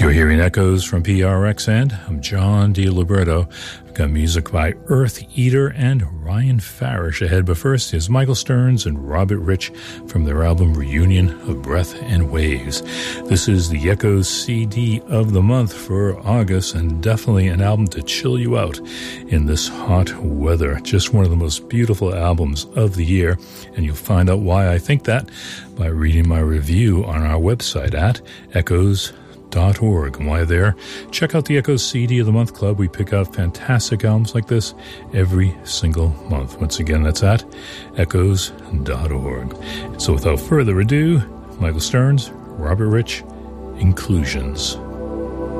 You're hearing echoes from PRX, and I'm John DiLiberto. I've got music by Earth Eater and Ryan Farish ahead, but first is Michael Stearns and Robert Rich from their album Reunion of Breath and Waves. This is the Echoes CD of the month for August, and definitely an album to chill you out in this hot weather. Just one of the most beautiful albums of the year, and you'll find out why I think that by reading my review on our website at echoes.org. And while there, check out the Echoes CD of the Month Club. We pick out fantastic albums like this every single month. Once again, that's at echoes.org. So without further ado, Michael Stearns, Robert Rich, Inclusions.